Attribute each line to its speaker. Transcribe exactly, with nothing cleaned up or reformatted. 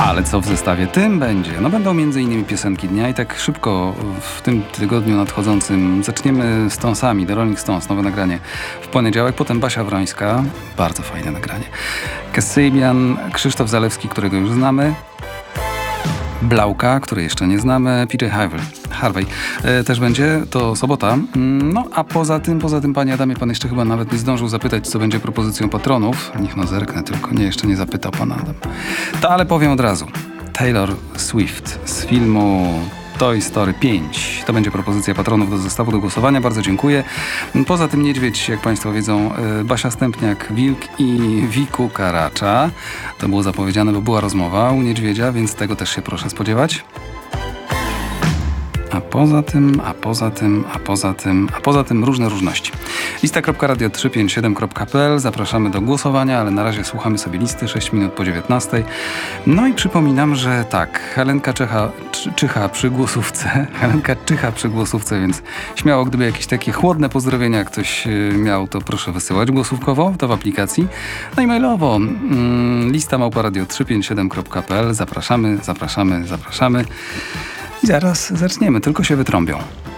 Speaker 1: Ale co w zestawie tym będzie? No będą między innymi piosenki dnia i tak szybko w tym tygodniu nadchodzącym zaczniemy z Stonesami, The Rolling Stones, nowe nagranie w poniedziałek, potem Basia Wrońska, bardzo fajne nagranie, Kasabian, Krzysztof Zalewski, którego już znamy, Blauka, który jeszcze nie znamy, P J Harvey, Harvey e, też będzie, to sobota. No a poza tym, poza tym panie Adamie, pan jeszcze chyba nawet nie zdążył zapytać, co będzie propozycją patronów. Niech no zerknę tylko, nie, jeszcze nie zapytał pan Adam. To ale powiem od razu. Taylor Swift z filmu Toy Story pięć. To będzie propozycja patronów do zestawu do głosowania. Bardzo dziękuję. Poza tym Niedźwiedź, jak państwo wiedzą, Basia Stępniak, Wilk i Wiku Karacza. To było zapowiedziane, bo była rozmowa u Niedźwiedzia, więc tego też się proszę spodziewać. A poza tym, a poza tym, a poza tym, a poza tym różne różności. Lista kropka radio trzysta pięćdziesiąt siedem kropka p l. Zapraszamy do głosowania, ale na razie słuchamy sobie listy, sześć minut po dziewiętnastej. No i przypominam, że tak, Helenka Czecha, czy, czyha przy głosówce. Helenka czyha przy głosówce, więc śmiało, gdyby jakieś takie chłodne pozdrowienia ktoś miał, to proszę wysyłać głosówkowo, to w aplikacji. No i mailowo. Mm, lista małpa radio trzysta pięćdziesiąt siedem kropka p l. Zapraszamy, zapraszamy, zapraszamy. I zaraz zaczniemy, tylko się wytrąbią.